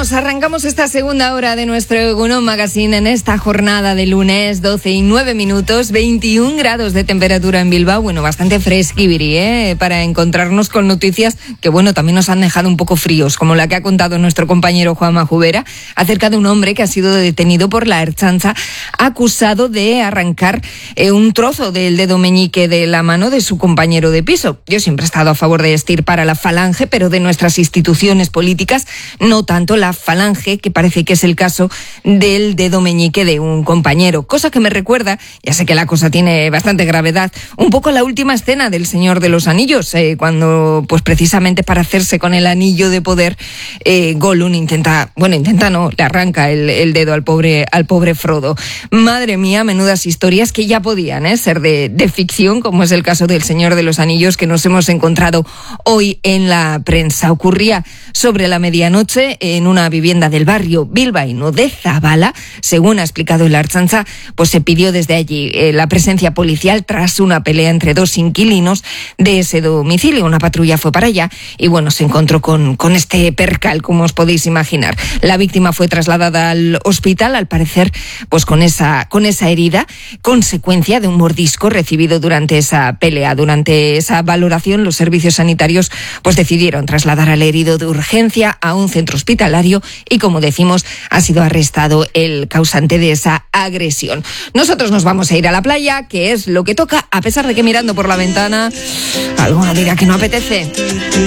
Arrancamos esta segunda hora de nuestro Egunon Magazine en esta jornada de lunes, 12:09, 21 grados de temperatura en Bilbao. Bueno, bastante fresquibiri, para encontrarnos con noticias que, bueno, también nos han dejado un poco fríos, como la que ha contado nuestro compañero Juanma Jubera, acerca de un hombre que ha sido detenido por la Ertzaintza, acusado de arrancar un trozo del dedo meñique de la mano de su compañero de piso. Yo siempre he estado a favor de extirpar a la Falange, pero de nuestras instituciones políticas, no tanto la Falange, que parece que es el caso del dedo meñique de un compañero. Cosa que me recuerda, ya sé que la cosa tiene bastante gravedad, un poco la última escena del Señor de los Anillos, cuando, pues precisamente para hacerse con el anillo de poder, Gollum le arranca el dedo al pobre Frodo. Madre mía, menudas historias que ya podían ser de ficción, como es el caso del Señor de los Anillos que nos hemos encontrado hoy en la prensa. Ocurría sobre la medianoche en una vivienda del barrio bilbaíno de Zabala. Según ha explicado la Ertzaintza, pues se pidió desde allí la presencia policial tras una pelea entre dos inquilinos de ese domicilio. Una patrulla fue para allá y, bueno, se encontró con este percal, como os podéis imaginar. La víctima fue trasladada al hospital, al parecer, pues con esa herida, consecuencia de un mordisco recibido durante esa pelea. Durante esa valoración, los servicios sanitarios pues decidieron trasladar al herido de urgencia a un centro hospitalario y, como decimos, ha sido arrestado el causante de esa agresión. Nosotros nos vamos a ir a la playa, que es lo que toca, a pesar de que mirando por la ventana alguna dirá que no apetece.